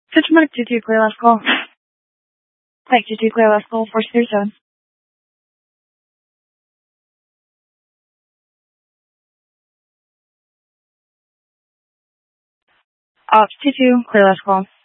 Systematic 2-2, clear last call. Mike 2-2, clear last call, 437. Ops 2-2, clear last call.